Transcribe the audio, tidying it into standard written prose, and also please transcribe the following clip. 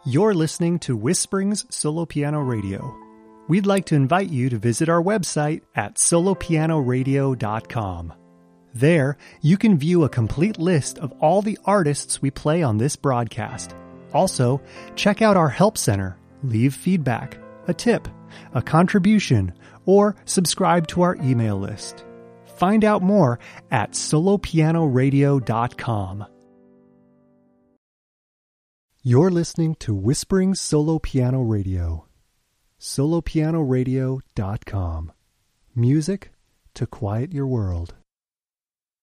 You're listening to Whisperings Solo Piano Radio. We'd like to invite you to visit our website at solopianoradio.com. There, you can view a complete list of all the artists we play on this broadcast. Also, check out our help center, leave feedback, a tip, a contribution, or subscribe to our email list. Find out more at solopianoradio.com. You're listening to Whispering Solo Piano Radio. solopianoradio.com. Music to quiet your world.